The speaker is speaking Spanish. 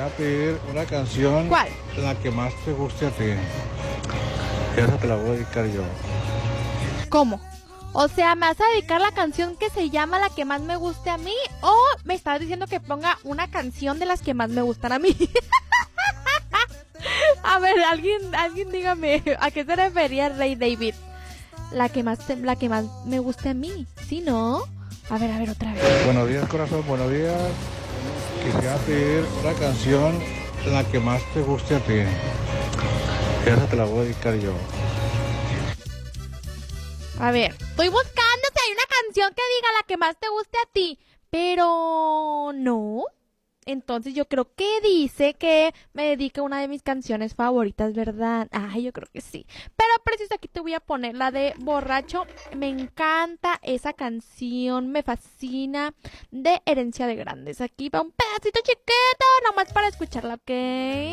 Quisiera pedir una canción, ¿Cuál? la que más te guste a ti. Esa te la voy a dedicar yo. ¿Cómo? O sea, ¿me vas a dedicar la canción que se llama La que más me guste a mí? ¿O me estás diciendo que ponga una canción de las que más me gustan a mí? A ver, alguien dígame, ¿a qué se refería Rey David? La que más me guste a mí, ¿sí, no? A ver, otra vez. Buenos días, corazón, buenos días. Quisiera pedir una canción, la que más te guste a ti. Esa te la voy a dedicar yo. A ver, estoy buscando si hay una canción que diga la que más te guste a ti, pero no. Entonces yo creo que dice que me dedica una de mis canciones favoritas, ¿verdad? Ay, yo creo que sí. Pero preciso aquí te voy a poner la de Borracho. Me encanta esa canción, me fascina, de Herencia de Grandes. Aquí va un pedacito chiquito, nomás para escucharla, ¿ok?